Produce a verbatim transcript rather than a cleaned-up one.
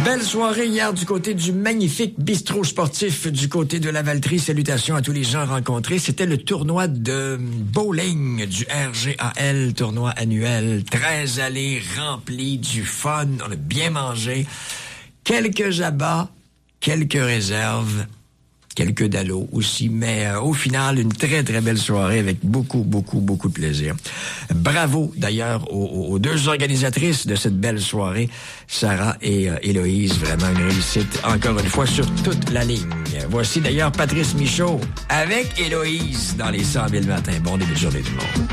Belle soirée hier du côté du magnifique bistrot sportif du côté de Lavaltrie. Salutations à tous les gens rencontrés. C'était le tournoi de bowling du R G A L, tournoi annuel. treize allées remplies, du fun. On a bien mangé. Quelques abats, quelques réserves. Quelques dallos aussi, mais euh, au final, une très, très belle soirée avec beaucoup, beaucoup, beaucoup de plaisir. Bravo, d'ailleurs, aux, aux deux organisatrices de cette belle soirée, Sarah et euh, Héloïse. Vraiment une réussite, encore une fois, sur toute la ligne. Voici d'ailleurs Patrice Michaud avec Héloïse dans les cent mille matins. Bon début de journée du monde.